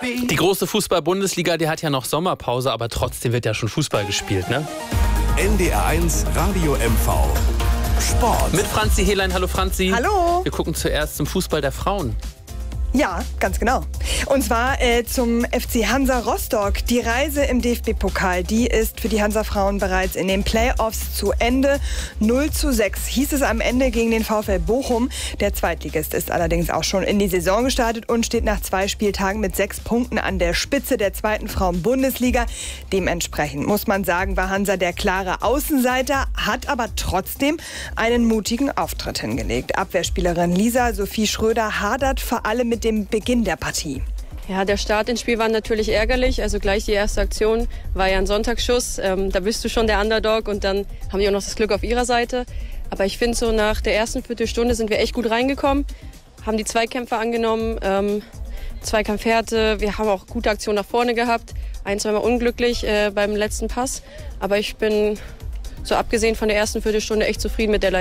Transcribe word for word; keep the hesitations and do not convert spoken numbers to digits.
Die große Fußball-Bundesliga, die hat ja noch Sommerpause, aber trotzdem wird ja schon Fußball gespielt, ne? N D R eins Radio M V Sport. Mit Franzi Hehlein. Hallo Franzi. Hallo. Wir gucken zuerst zum Fußball der Frauen. Ja, ganz genau. Und zwar äh, zum F C Hansa Rostock. Die Reise im D F B-Pokal, die ist für die Hansa-Frauen bereits in den Playoffs zu Ende. null zu sechs hieß es am Ende gegen den VfL Bochum. Der Zweitligist ist allerdings auch schon in die Saison gestartet und steht nach zwei Spieltagen mit sechs Punkten an der Spitze der zweiten Frauen-Bundesliga. Dementsprechend muss man sagen, war Hansa der klare Außenseiter, hat aber trotzdem einen mutigen Auftritt hingelegt. Abwehrspielerin Lisa Sophie Schröder hadert vor allem mit dem Beginn der Partie. Ja, der Start ins Spiel war natürlich ärgerlich. Also gleich die erste Aktion war ja ein Sonntagsschuss. Ähm, da bist du schon der Underdog und dann haben die auch noch das Glück auf ihrer Seite. Aber ich finde, so nach der ersten Viertelstunde sind wir echt gut reingekommen, haben die Zweikämpfe angenommen, ähm, Zweikampfhärte. Wir haben auch gute Aktionen nach vorne gehabt. Ein, zweimal unglücklich äh, beim letzten Pass. Aber ich bin, so abgesehen von der ersten Viertelstunde, echt zufrieden mit der Leistung.